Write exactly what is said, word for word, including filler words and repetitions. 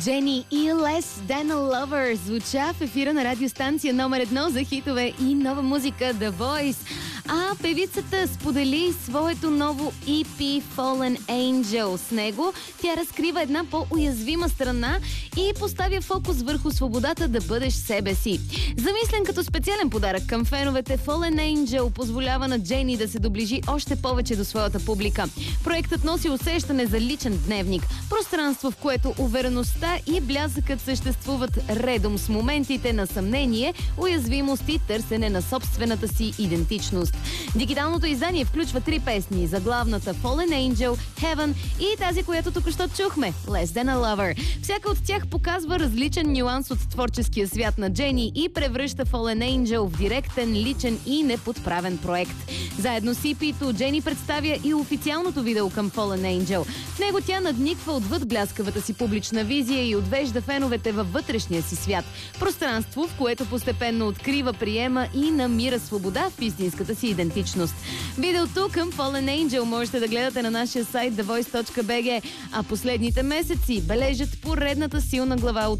Джени и Less Than a Lover звуча в ефира на радиостанция номер едно за хитове и нова музика The Voice. А певицата сподели своето ново и пи Fallen Angel. С него тя разкрива една по-уязвима страна и поставя фокус върху свободата да бъдеш себе си. Замислен като специален подарък към феновете, Fallen Angel позволява на Джени да се доближи още повече до своята публика. Проектът носи усещане за личен дневник, пространство, в което увереността и блясъкът съществуват редом с моментите на съмнение, уязвимост и търсене на собствената си идентичност. Дигиталното издание включва три песни: заглавната Fallen Angel, Heaven и тази, която току-що чухме, Less Than a Lover. Всяка от тях показва различен нюанс от творческия свят на Джени и превръща Fallen Angel в директен, личен и неподправен проект. Заедно с и пи-то Джени представя и официалното видео към Fallen Angel. В него тя надниква отвъд бляскавата си публична визия и отвежда феновете във вътрешния си свят. Пространство, в което постепенно открива, приема и намира свобода в истинската си идентичност. Видеото към Fallen Angel можете да гледате на нашия сайт the voice точка би джи, а последните месеци бележат поредната силна глава от